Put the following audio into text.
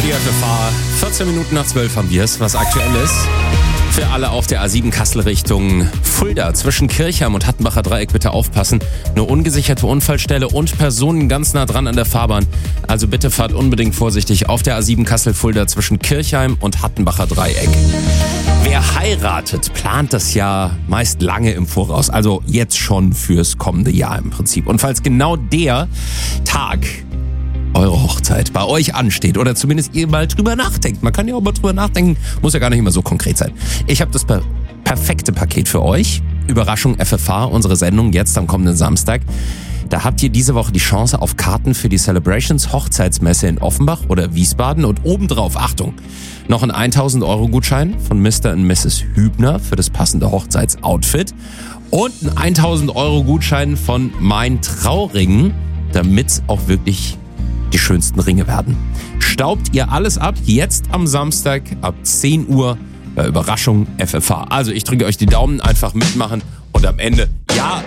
Die FFH, 14 Minuten nach 12 haben wir es, was aktuell ist. Für alle auf der A7 Kassel Richtung Fulda zwischen Kirchheim und Hattenbacher Dreieck bitte aufpassen. Eine ungesicherte Unfallstelle und Personen ganz nah dran an der Fahrbahn. Also bitte fahrt unbedingt vorsichtig auf der A7 Kassel Fulda zwischen Kirchheim und Hattenbacher Dreieck. Wer heiratet, plant das Jahr meist lange im Voraus. Also jetzt schon fürs kommende Jahr im Prinzip. Und falls genau der Tag eure Hochzeit bei euch ansteht oder zumindest ihr mal drüber nachdenkt. Man kann ja auch mal drüber nachdenken, muss ja gar nicht immer so konkret sein. Ich habe das perfekte Paket für euch. Überraschung FFH, unsere Sendung jetzt am kommenden Samstag. Da habt ihr diese Woche die Chance auf Karten für die Celebrations Hochzeitsmesse in Offenbach oder Wiesbaden und obendrauf, Achtung, noch ein 1.000-Euro-Gutschein von Mr. und Mrs. Hübner für das passende Hochzeitsoutfit und ein 1.000-Euro-Gutschein von Mein Trauring, damit auch wirklich die schönsten Ringe werden. Staubt ihr alles ab, jetzt am Samstag ab 10 Uhr bei Überraschung FFH. Also ich drücke euch die Daumen, einfach mitmachen und am Ende, ja,